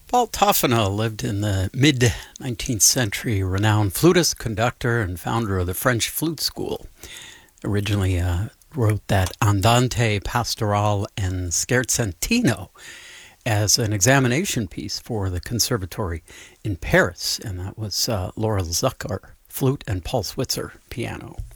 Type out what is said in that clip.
Paul Toffena lived in the mid-19th century, renowned flutist, conductor, and founder of the French Flute School. Originally wrote that Andante, Pastoral, and Scherzantino as an examination piece for the conservatory in Paris, and that was Laura Zucker, flute, and Paul Switzer, piano.